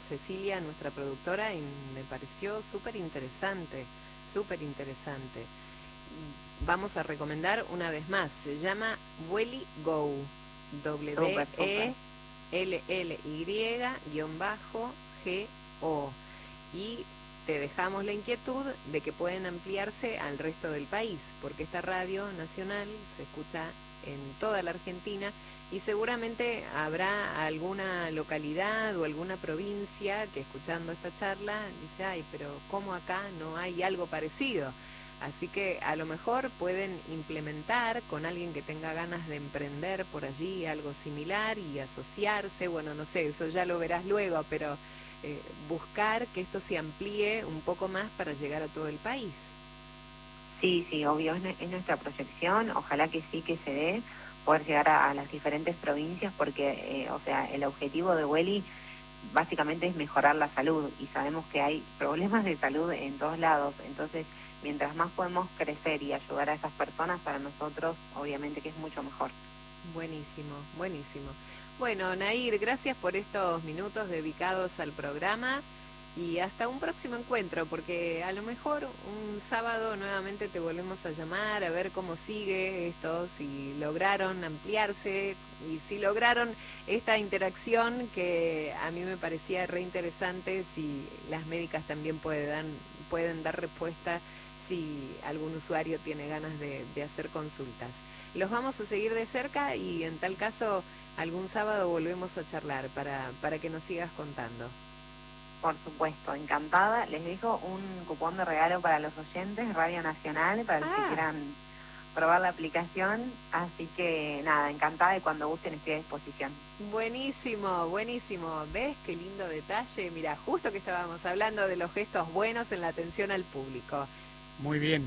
Cecilia, nuestra productora, y me pareció súper interesante, súper interesante. Y vamos a recomendar una vez más, se llama Welly Go, WELLY-GO, y te dejamos la inquietud de que pueden ampliarse al resto del país, porque esta radio nacional se escucha en toda la Argentina y seguramente habrá alguna localidad o alguna provincia que escuchando esta charla dice, ay, pero ¿cómo acá no hay algo parecido? Así que a lo mejor pueden implementar con alguien que tenga ganas de emprender por allí algo similar y asociarse, bueno, no sé, eso ya lo verás luego, pero buscar que esto se amplíe un poco más para llegar a todo el país. Sí, sí, obvio, es nuestra proyección, ojalá que sí que se dé, poder llegar a las diferentes provincias, porque, o sea, el objetivo de Welly básicamente es mejorar la salud, y sabemos que hay problemas de salud en todos lados, entonces, mientras más podemos crecer y ayudar a esas personas, para nosotros, obviamente que es mucho mejor. Buenísimo, buenísimo. Bueno, Nair, gracias por estos minutos dedicados al programa y hasta un próximo encuentro, porque a lo mejor un sábado nuevamente te volvemos a llamar a ver cómo sigue esto, si lograron ampliarse y si lograron esta interacción que a mí me parecía re interesante, si las médicas también pueden dar respuesta si algún usuario tiene ganas de hacer consultas. Los vamos a seguir de cerca y en tal caso algún sábado volvemos a charlar para que nos sigas contando. Por supuesto, encantada. Les dejo un cupón de regalo para los oyentes, Radio Nacional, para los que quieran probar la aplicación. Así que nada, encantada, y cuando gusten estoy a disposición. Buenísimo, buenísimo. ¿Ves qué lindo detalle? Mira, justo que estábamos hablando de los gestos buenos en la atención al público. Muy bien,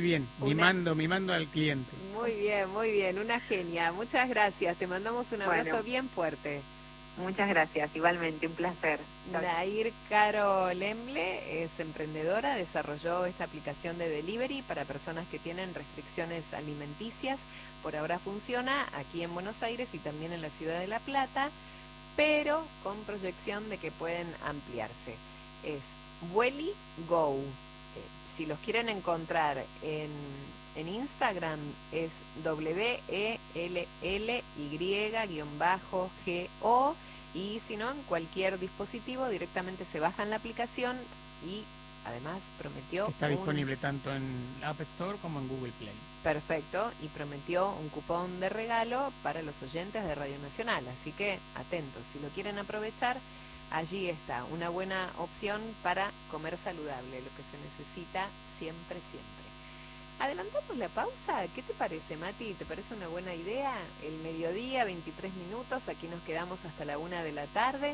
mimando al cliente. Muy bien, una genia. Muchas gracias, te mandamos un abrazo bien fuerte. Muchas gracias, igualmente, un placer. Nair Caro Lemble es emprendedora, desarrolló esta aplicación de delivery para personas que tienen restricciones alimenticias. Por ahora funciona aquí en Buenos Aires y también en la ciudad de La Plata, pero con proyección de que pueden ampliarse. Es Welly Go. Si los quieren encontrar en Instagram es WELLY-GO, y si no, en cualquier dispositivo directamente se bajan la aplicación y además prometió... Está disponible tanto en App Store como en Google Play. Perfecto, y prometió un cupón de regalo para los oyentes de Radio Nacional, así que atentos, si lo quieren aprovechar, allí está, una buena opción para comer saludable, lo que se necesita siempre, siempre. ¿Adelantamos la pausa? ¿Qué te parece, Mati? ¿Te parece una buena idea? El mediodía, 23 minutos, aquí nos quedamos hasta la 1 de la tarde,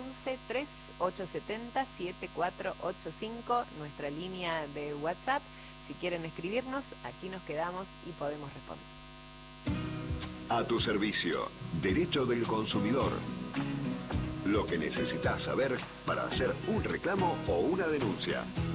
11-3870-7485, nuestra línea de WhatsApp. Si quieren escribirnos, aquí nos quedamos y podemos responder. A tu servicio, Derecho del Consumidor. Lo que necesitas saber para hacer un reclamo o una denuncia.